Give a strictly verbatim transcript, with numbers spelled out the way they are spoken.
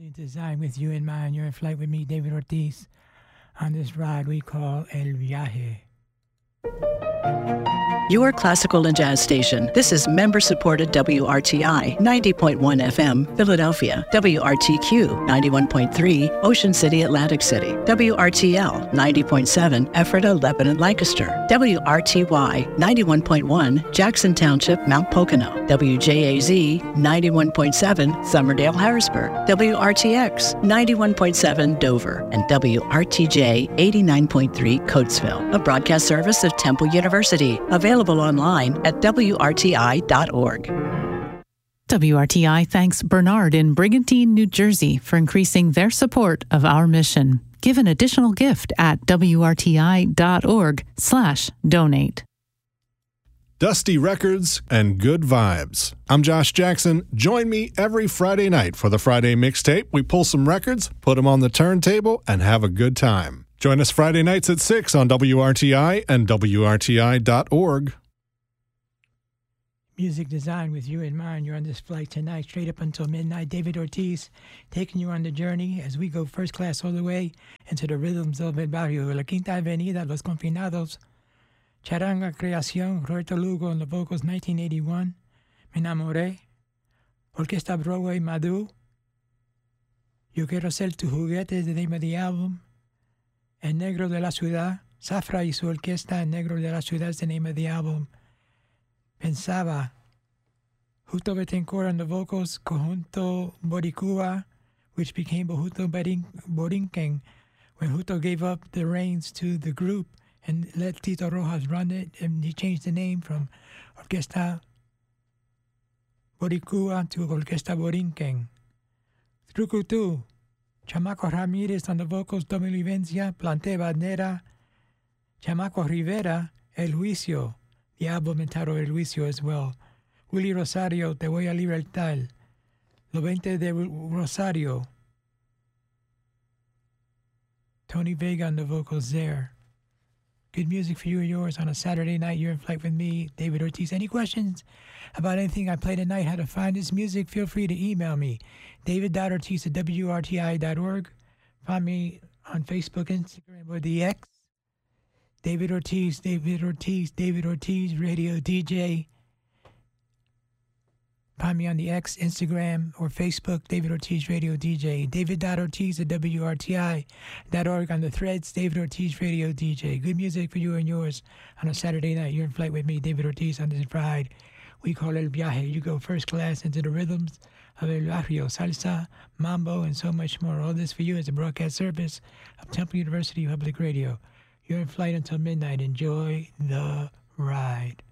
Design with you in mind. You're in flight with me, David Ortiz, on this ride we call El Viaje. Your classical and jazz station. This is member-supported W R T I ninety point one F M, Philadelphia. W R T Q ninety-one point three, Ocean City, Atlantic City. W R T L ninety point seven, Ephrata, Lebanon, Lancaster. W R T Y ninety-one point one, Jackson Township, Mount Pocono. W J A Z ninety-one point seven, Somerdale, Harrisburg. W R T X ninety-one point seven, Dover. And W R T J eighty-nine point three, Coatesville. A broadcast service of Temple University. Available online at W R T I dot org. W R T I thanks Bernard in Brigantine, New Jersey for increasing their support of our mission. Give an additional gift at W R T I dot org slash donate. Dusty records and good vibes. I'm Josh Jackson. Join me every Friday night for the Friday Mixtape. We pull some records, put them on the turntable, and have a good time. Join us Friday nights at six on W R T I and W R T I dot org. Music design with you in mind. You're on this flight tonight, straight up until midnight. David Ortiz taking you on the journey as we go first class all the way into the rhythms of El Barrio. La Quinta Avenida, Los Confinados, Charanga Creación, Roberto Lugo on the vocals, nineteen eighty-one. Me Enamoré, Orquesta Broadway, Madu. Yo Quiero Ser Tu Juguete is the name of the album. El Negro de la Ciudad, Zafra y su orquesta, El Negro de la Ciudad is the name of the album. Pensaba, Justo Betancourt on the vocals, Conjunto Boricua, which became Conjunto Borinquen, when Justo gave up the reins to the group and let Tito Rojas run it, and he changed the name from Orquesta Boricua to Orquesta Borinquen. Trucutu, Chamaco Ramírez on the vocals, Doble Vivencia, Plante Bandera, Chamaco Rivera, El Juicio, the album entitled El Juicio as well. Willie Rosario, Te Voy a Libertar, Lo Veinte de Rosario, Tony Vega on the vocals there. Good music for you and yours on a Saturday night. You're in flight with me, David Ortiz. Any questions about anything I played tonight, how to find this music, feel free to email me, david dot ortiz at W R T I dot org. Find me on Facebook, Instagram, or the X. David Ortiz, David Ortiz, David Ortiz, Radio D J. Find me on the X, Instagram, or Facebook, David Ortiz Radio D J. David dot Ortiz at W R T I dot org on the threads, David Ortiz Radio D J. Good music for you and yours on a Saturday night. You're in flight with me, David Ortiz, on this ride we call El Viaje. You go first class into the rhythms of El Barrio, salsa, mambo, and so much more. All this for you as a broadcast service of Temple University Public Radio. You're in flight until midnight. Enjoy the ride.